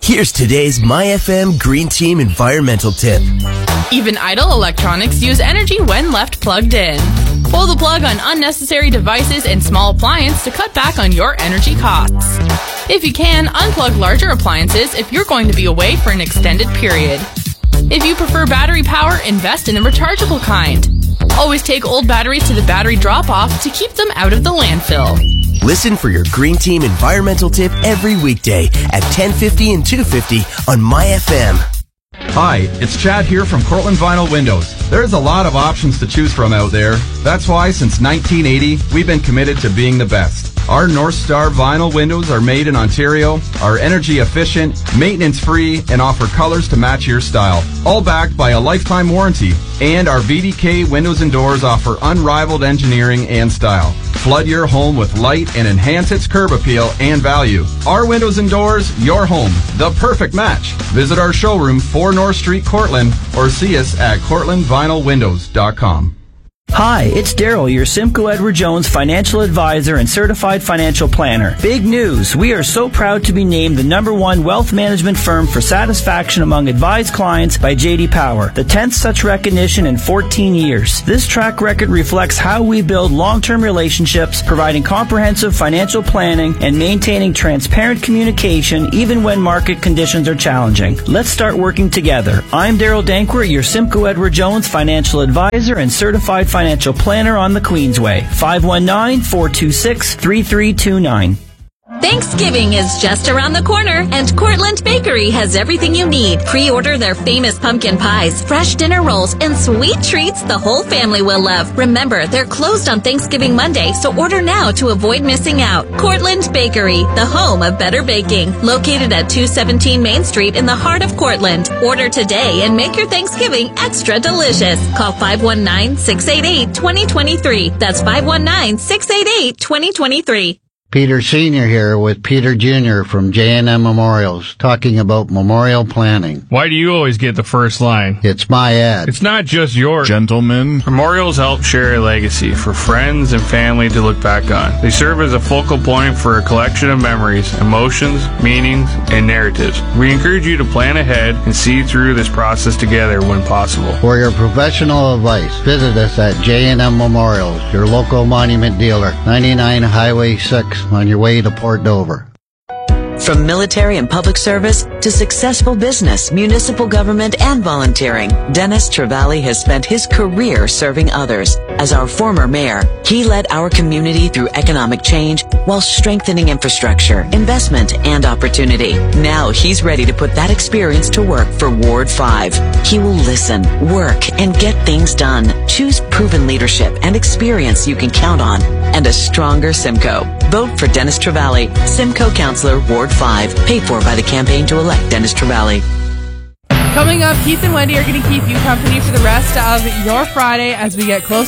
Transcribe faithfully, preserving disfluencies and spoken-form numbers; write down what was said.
Here's today's MyFM Green Team environmental tip. Even idle electronics use energy when left plugged in. Pull the plug on unnecessary devices and small appliances to cut back on your energy costs. If you can, unplug larger appliances if you're going to be away for an extended period. If you prefer battery power, invest in the rechargeable kind. Always take old batteries to the battery drop-off to keep them out of the landfill. Listen for your Green Team environmental tip every weekday at ten fifty and two fifty on MyFM. Hi, it's Chad here from Cortland Vinyl Windows. There's a lot of options to choose from out there. That's why since nineteen eighty, we've been committed to being the best. Our North Star vinyl windows are made in Ontario, are energy efficient, maintenance free, and offer colors to match your style. All backed by a lifetime warranty. And our V D K windows and doors offer unrivaled engineering and style. Flood your home with light and enhance its curb appeal and value. Our windows and doors, your home, the perfect match. Visit our showroom, four North Street, Cortland, or see us at cortland vinyl windows dot com. Hi, it's Daryl, your Simcoe Edward Jones financial advisor and certified financial planner. Big news! We are so proud to be named the number one wealth management firm for satisfaction among advised clients by J D Power, the tenth such recognition in fourteen years. This track record reflects how we build long-term relationships, providing comprehensive financial planning and maintaining transparent communication even when market conditions are challenging. Let's start working together. I'm Daryl Dankwer, your Simcoe Edward Jones financial advisor and certified financial Financial planner on the Queensway. five one nine, four two six, three three two nine. Thanksgiving is just around the corner, and Cortland Bakery has everything you need. Pre-order their famous pumpkin pies, fresh dinner rolls, and sweet treats the whole family will love. Remember, they're closed on Thanksgiving Monday, so order now to avoid missing out. Cortland Bakery, the home of better baking. Located at two seventeen Main Street in the heart of Cortland. Order today and make your Thanksgiving extra delicious. Call five one nine, six eight eight, two zero two three. That's five one nine, six eight eight, two zero two three. Peter Senior here with Peter Junior from J and M Memorials, talking about memorial planning. Why do you always get the first line? It's my ad. It's not just yours. Gentlemen. Memorials help share a legacy for friends and family to look back on. They serve as a focal point for a collection of memories, emotions, meanings, and narratives. We encourage you to plan ahead and see through this process together when possible. For your professional advice, visit us at J and M Memorials, your local monument dealer, ninety-nine Highway six. On your way to Port Dover. From military and public service to successful business, municipal government, and volunteering, Dennis Trevally has spent his career serving others. As our former mayor, he led our community through economic change while strengthening infrastructure, investment, and opportunity. Now he's ready to put that experience to work for Ward five. He will listen, work, and get things done. Choose proven leadership and experience you can count on, and a stronger Simcoe. Vote for Dennis Trevally, Simcoe Councillor, Ward five, paid for by the campaign to elect Dennis Trevally. Coming up, Keith and Wendy are going to keep you company for the rest of your Friday as we get closer